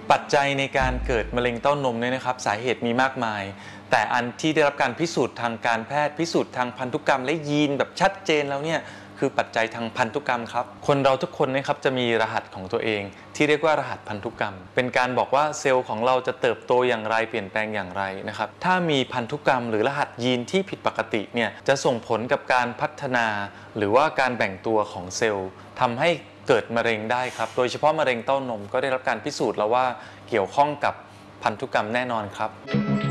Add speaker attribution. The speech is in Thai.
Speaker 1: ปัจจัยในการเกิดมะเร็งเต้านมเนี่ยนะครับสาเหตุมีมากมายแต่อันที่ได้รับการพิสูจน์ทางการแพทย์พิสูจน์ทางพันธุกรรมและยีนแบบชัดเจนแล้วเนี่ยคือปัจจัยทางพันธุกรรมครับคนเราทุกคนนะครับจะมีรหัสของตัวเองที่เรียกว่ารหัสพันธุกรรมเป็นการบอกว่าเซลล์ของเราจะเติบโตอย่างไรเปลี่ยนแปลงอย่างไรนะครับถ้ามีพันธุกรรมหรือรหัสยีนที่ผิดปกติเนี่ยจะส่งผลกับการพัฒนาหรือว่าการแบ่งตัวของเซลล์ทำให้เกิดมะเร็งได้ครับโดยเฉพาะมะเร็งเต้านมก็ได้รับการพิสูจน์แล้วว่าเกี่ยวข้องกับพันธุกรรมแน่นอนครับ